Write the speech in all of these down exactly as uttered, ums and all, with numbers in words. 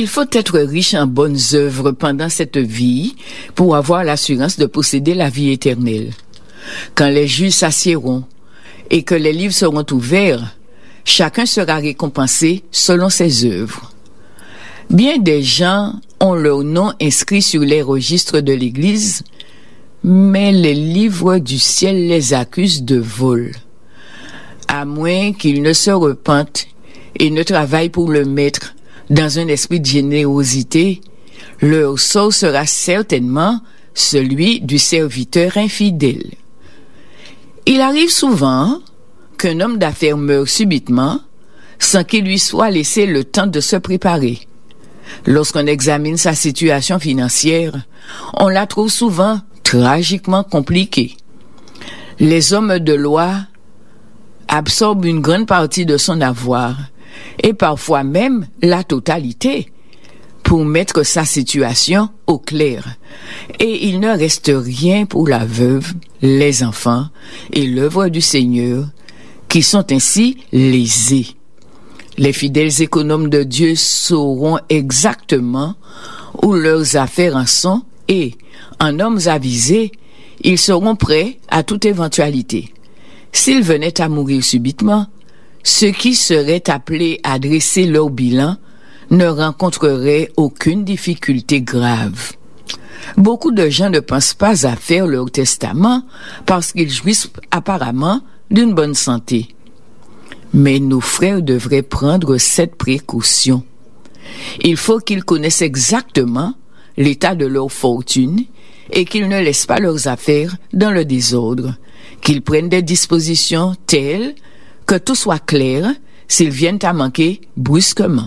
Il faut être riche en bonnes œuvres pendant cette vie pour avoir l'assurance de posséder la vie éternelle. Quand les juges s'assiéront et que les livres seront ouverts, chacun sera récompensé selon ses œuvres. Bien des gens ont leur nom inscrit sur les registres de l'Église, mais les livres du ciel les accusent de vol. À moins qu'ils ne se repentent et ne travaillent pour le maître dans un esprit de générosité, leur sort sera certainement celui du serviteur infidèle. Il arrive souvent qu'un homme d'affaires meure subitement sans qu'il lui soit laissé le temps de se préparer. Lorsqu'on examine sa situation financière, on la trouve souvent tragiquement compliquée. Les hommes de loi absorbent une grande partie de son avoir, et parfois même la totalité, pour mettre sa situation au clair. Et il ne reste rien pour la veuve, les enfants et l'œuvre du Seigneur, qui sont ainsi lésés. Les fidèles économes de Dieu sauront exactement où leurs affaires en sont et, en hommes avisés, ils seront prêts à toute éventualité. S'ils venaient à mourir subitement, ceux qui seraient appelés à dresser leur bilan ne rencontreraient aucune difficulté grave. Beaucoup de gens ne pensent pas à faire leur testament parce qu'ils jouissent apparemment d'une bonne santé. Mais nos frères devraient prendre cette précaution. Il faut qu'ils connaissent exactement l'état de leur fortune et qu'ils ne laissent pas leurs affaires dans le désordre, qu'ils prennent des dispositions telles que tout soit clair s'ils viennent à manquer brusquement.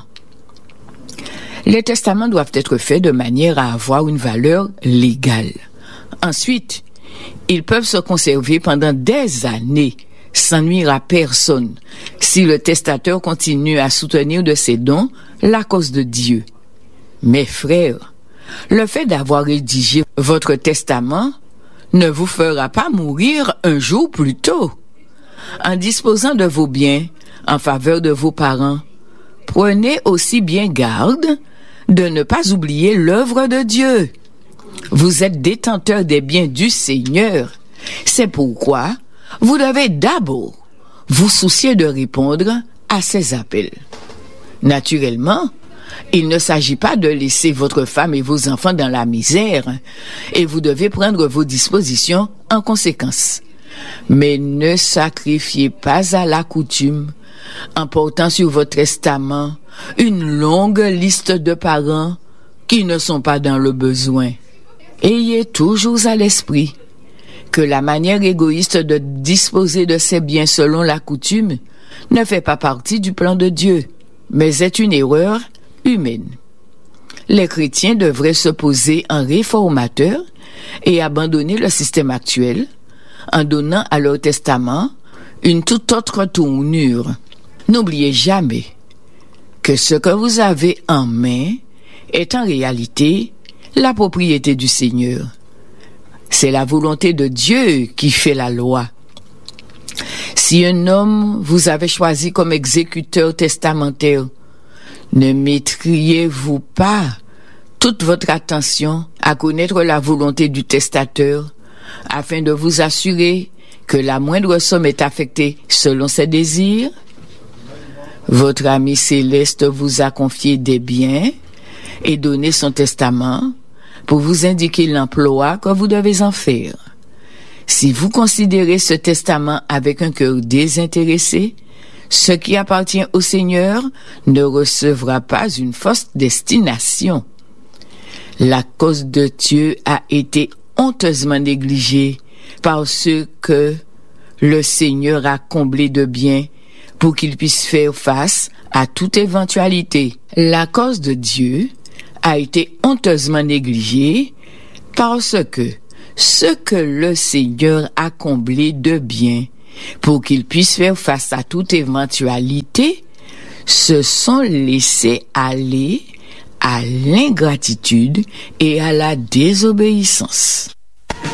Les testaments doivent être faits de manière à avoir une valeur légale. Ensuite, ils peuvent se conserver pendant des années sans nuire à personne si le testateur continue à soutenir de ses dons la cause de Dieu. Mes frères, le fait d'avoir rédigé votre testament ne vous fera pas mourir un jour plus tôt. En disposant de vos biens en faveur de vos parents, prenez aussi bien garde de ne pas oublier l'œuvre de Dieu. Vous êtes détenteur des biens du Seigneur. C'est pourquoi vous devez d'abord vous soucier de répondre à ses appels. Naturellement, il ne s'agit pas de laisser votre femme et vos enfants dans la misère, et vous devez prendre vos dispositions en conséquence. Mais ne sacrifiez pas à la coutume en portant sur votre testament une longue liste de parents qui ne sont pas dans le besoin. Ayez toujours à l'esprit que la manière égoïste de disposer de ses biens selon la coutume ne fait pas partie du plan de Dieu, mais est une erreur humaine. Les chrétiens devraient se poser en réformateurs et abandonner le système actuel en donnant à leur testament une toute autre tournure. N'oubliez jamais que ce que vous avez en main est en réalité la propriété du Seigneur. C'est la volonté de Dieu qui fait la loi. Si un homme vous avait choisi comme exécuteur testamentaire, ne mettriez-vous pas toute votre attention à connaître la volonté du testateur afin de vous assurer que la moindre somme est affectée selon ses désirs? Votre ami céleste vous a confié des biens et donné son testament pour vous indiquer l'emploi que vous devez en faire. Si vous considérez ce testament avec un cœur désintéressé, ce qui appartient au Seigneur ne recevra pas une fausse destination. La cause de Dieu a été honteusement négligée par ceux que le Seigneur a comblés de biens pour qu'ils puissent faire face à toute éventualité. La cause de Dieu a été honteusement négligée parce que ce que le Seigneur a comblé de biens pour qu'ils puissent faire face à toute éventualité se sont laissés aller à l'ingratitude et à la désobéissance.